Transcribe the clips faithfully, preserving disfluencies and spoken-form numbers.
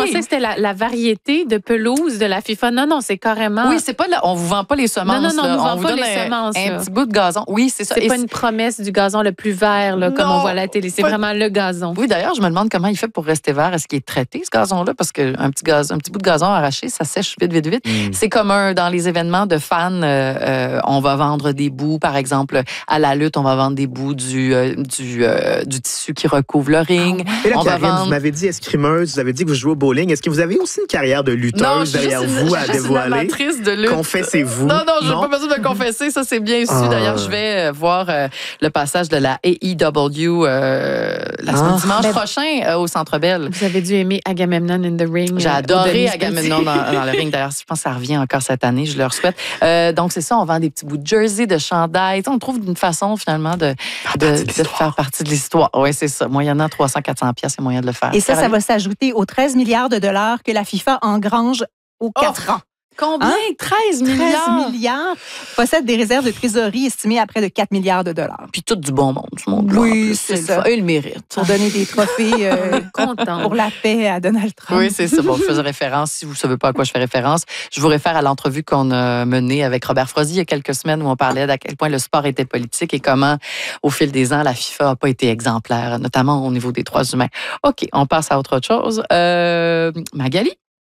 pensais que c'était la, la variété de pelouse de la FIFA. Non, non, c'est carrément... Oui, c'est pas là, on vous vend pas les semences. Non, non, non, là. on vous vend on pas vous donne les un, semences. un là. petit bout de gazon. Oui, c'est ça. C'est Et pas une promesse du gazon le plus vert, là, comme non, on voit à la télé. C'est pas... vraiment le gazon. Oui, d'ailleurs, je me demande comment il fait pour rester vert. Est-ce qu'il est traité, ce gazon-là? Parce qu'un petit, gaz... un petit bout de gazon arraché, ça sèche vite, vite, vite. Mm. C'est comme un, dans les événements de fans, euh, euh, on va vendre des bouts, par exemple, à la lutte, on va vendre des bouts du, euh, du, euh, du tissu qui recouvre le ring. Ah ouais. Et là, on Karine, va vendre... vous m'avez dit escrimeuse, vous avez dit que vous jouez au bowling. Est-ce que vous avez aussi une carrière de lutteuse non, derrière une, vous à dévoiler? De lutte. Confessez-vous. Non, non, je n'ai pas besoin de confesser. Ça, c'est bien su. Ah. D'ailleurs, je vais voir euh, le passage de la A E W euh, la ah. semaine dimanche ben, prochain euh, au Centre Bell. Vous avez dû aimer Agamemnon in the Ring. J'ai adoré Agamemnon dans, dans le ring. D'ailleurs, je pense que ça revient encore cette année. Je leur souhaite. Euh, donc, c'est ça. On vend des petits bouts de jersey, de chandail. On trouve une façon, finalement, de, de, de, de faire partie de l'histoire. Oui, c'est ça. Moyennant trois cents à quatre cents piastres, il y a moyen de le faire. Et ça, ça va s'ajouter aux treize milliards de dollars que la FIFA engrange aux quatre oh. ans. Combien? Hein? treize milliards. treize milliards. Possède des réserves de trésorerie estimées à près de quatre milliards de dollars. Puis tout du bon monde, du monde. Oui, c'est ça. Et le mérite. Pour donner des trophées euh, pour la paix à Donald Trump. Oui, c'est ça. Bon, je faisais référence. Si vous ne savez pas à quoi je fais référence, je vous réfère à l'entrevue qu'on a menée avec Robert Frozy il y a quelques semaines où on parlait d'à quel point le sport était politique et comment, au fil des ans, la FIFA n'a pas été exemplaire, notamment au niveau des droits humains. OK, on passe à autre chose. Euh, Magali?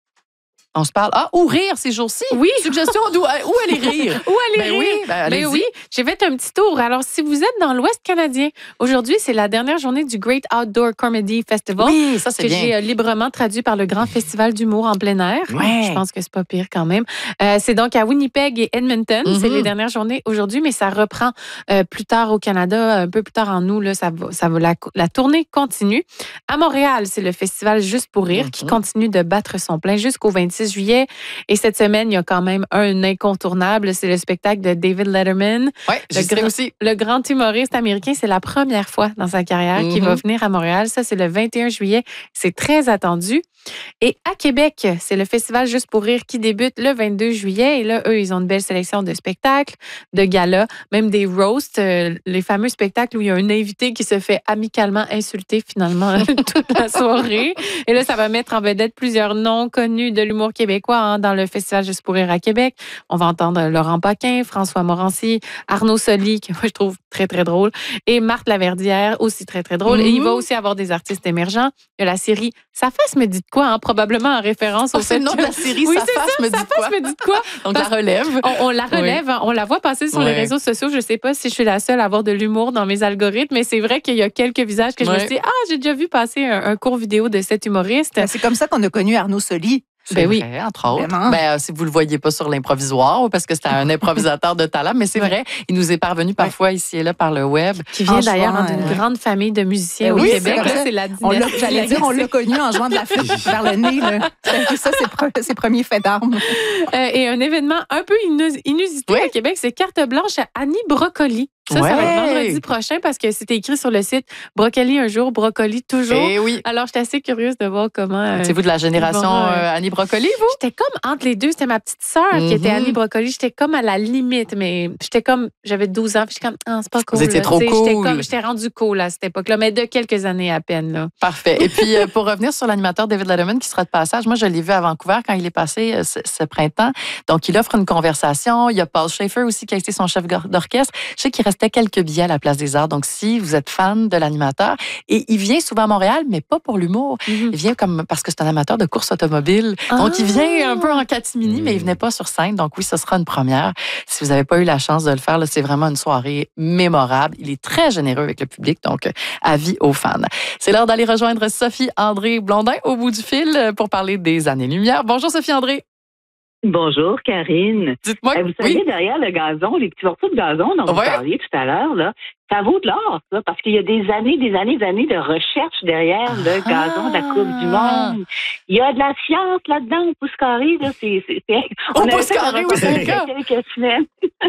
On se parle. Ah, ou rire ces jours-ci. Oui. Suggestion d'où où aller rire. Où aller ben rire. Oui, ben ben oui, j'ai fait un petit tour. Alors, si vous êtes dans l'Ouest canadien, aujourd'hui, c'est la dernière journée du Great Outdoor Comedy Festival. Oui, ça, c'est que bien. j'ai euh, librement traduit par le Grand Festival d'humour en plein air. Ouais. Je pense que c'est pas pire quand même. Euh, c'est donc à Winnipeg et Edmonton. Mm-hmm. C'est les dernières journées aujourd'hui, mais ça reprend euh, plus tard au Canada, un peu plus tard en août. Là, ça va, ça va, la, la tournée continue. À Montréal, c'est le festival Juste pour rire mm-hmm. qui continue de battre son plein jusqu'au vingt-six juillet. Et cette semaine, il y a quand même un incontournable, c'est le spectacle de David Letterman. Oui, le, grand, aussi. le grand humoriste américain. C'est la première fois dans sa carrière mm-hmm. qu'il va venir à Montréal. Ça, c'est le vingt et un juillet. C'est très attendu. Et à Québec, c'est le festival Juste pour rire qui débute le vingt-deux juillet. Et là, eux, ils ont une belle sélection de spectacles, de galas, même des roasts, euh, les fameux spectacles où il y a un invité qui se fait amicalement insulter finalement toute la soirée. Et là, ça va mettre en vedette plusieurs noms connus de l'humour québécois hein, dans le festival Juste pour rire à Québec. On va entendre Laurent Paquin, François Morancy, Arnaud Soli, que moi, je trouve très, très drôle, et Marthe Laverdière, aussi très, très drôle. Mm-hmm. Et il va aussi avoir des artistes émergents. Il y a la série Sa face me dit de quoi, hein, probablement en référence oh, au c'est le nom que... de la série, oui, Sa face ça, me dit Sa de quoi. face me dit de quoi. Donc, la relève. On, on la relève, oui. On la voit passer sur ouais. les réseaux sociaux. Je ne sais pas si je suis la seule à avoir de l'humour dans mes algorithmes, mais c'est vrai qu'il y a quelques visages que je ouais. me suis dit, ah, j'ai déjà vu passer un, un court vidéo de cet humoriste. Ben, c'est comme ça qu'on a connu Arnaud Soli. C'est ben vrai, oui, entre autres. Ben, euh, si vous ne le voyez pas sur l'improvisoire, parce que c'est un improvisateur de talent, mais c'est ouais. vrai, il nous est parvenu parfois ouais. ici et là par le web. Qui vient d'ailleurs hein, d'une euh... grande famille de musiciens ben au oui, Québec. C'est, là, c'est la dynastie. J'allais dire, on l'a connu en jouant de la flûte vers le nez. Là. Ça, c'est pre- ses premiers faits d'armes. Euh, et un événement un peu inusité oui. au Québec, c'est carte blanche à Annie Brocoli. Ça, ouais. ça va être vendredi prochain parce que c'était écrit sur le site Brocoli un jour, Brocoli toujours. Et oui. Alors, j'étais assez curieuse de voir comment... Euh, C'est-vous de la génération vont, euh, Annie Brocoli, vous? J'étais comme entre les deux. C'était ma petite sœur mm-hmm. qui était Annie Brocoli. J'étais comme à la limite, mais j'étais comme... J'avais douze ans, puis j'étais comme... Ah, c'est pas cool. Vous étiez là. trop T'sais, cool. J'étais, comme, j'étais rendue cool à cette époque-là, mais de quelques années à peine. Là. Parfait. Et puis, euh, pour revenir sur l'animateur David Letterman qui sera de passage, moi, je l'ai vu à Vancouver quand il est passé euh, ce, ce printemps. Donc, il offre une conversation. Il y a Paul Schaefer aussi qui a été son chef d'orchestre. Je sais qu'il restait quelques billets à la Place des Arts. Donc, si vous êtes fan de l'animateur, et il vient souvent à Montréal, mais pas pour l'humour. Mm-hmm. Il vient comme parce que c'est un amateur de course automobile. Ah. Donc, il vient un peu en catimini, mm. mais il venait pas sur scène. Donc, oui, ce sera une première. Si vous n'avez pas eu la chance de le faire, là, c'est vraiment une soirée mémorable. Il est très généreux avec le public, donc avis aux fans. C'est l'heure d'aller rejoindre Sophie-André Blondin au bout du fil pour parler des années-lumière. Bonjour, Sophie-André. Bonjour, Karine. Dites-moi. Vous savez, oui. derrière le gazon, les petits morceaux de gazon dont ouais. vous parliez tout à l'heure, là, ça vaut de l'or, ça, parce qu'il y a des années, des années, des années de recherche derrière ah. le gazon de la Coupe du Monde. Il y a de la science là-dedans, au pouce carré, là, c'est... c'est, c'est... Au on pouce carré, oui, c'est ça. Quelques semaines.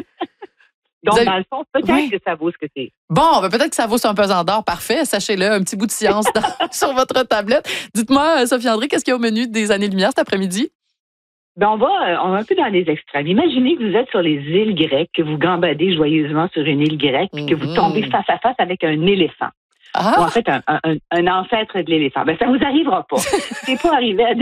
Donc, avez... dans le fond, peut-être oui. que ça vaut ce que c'est. Bon, ben peut-être que ça vaut sur un pesant d'or. Parfait, sachez-le, un petit bout de science dans, sur votre tablette. Dites-moi, Sophie-André, qu'est-ce qu'il y a au menu des années-lumière cet après-midi? Ben on va, on va un peu dans les extrêmes. Imaginez que vous êtes sur les îles grecques, que vous gambadez joyeusement sur une île grecque, puis que vous tombez face à face avec un éléphant. Ah. Ou en fait, un, un, un ancêtre de l'éléphant. Ben, ça vous arrivera pas. C'est pas arrivé à des